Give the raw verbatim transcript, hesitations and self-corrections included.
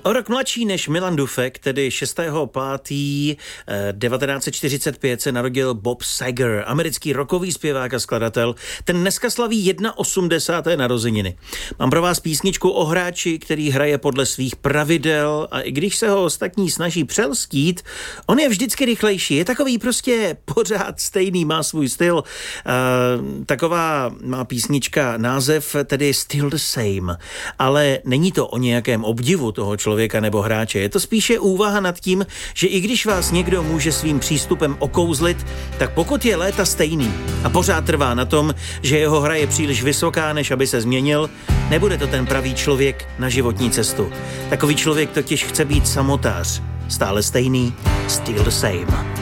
O rok mladší než Milan Dufek, tedy šestého pátého devatenáct set čtyřicet pět se narodil Bob Seger, americký rockový zpěvák a skladatel. Ten dneska slaví osmdesáté narozeniny. Mám pro vás písničku o hráči, který hraje podle svých pravidel a i když se ho ostatní snaží přelstít, on je vždycky rychlejší. Je takový prostě pořád stejný, má svůj styl. Uh, taková má písnička název, tedy Still the Same. Ale není to o nějakém obdivu toho člověka nebo hráče. Je to spíše úvaha nad tím, že i když vás někdo může svým přístupem okouzlit, tak pokud je léta stejný a pořád trvá na tom, že jeho hra je příliš vysoká, než aby se změnil, nebude to ten pravý člověk na životní cestu. Takový člověk totiž chce být samotář. Stále stejný, still the same.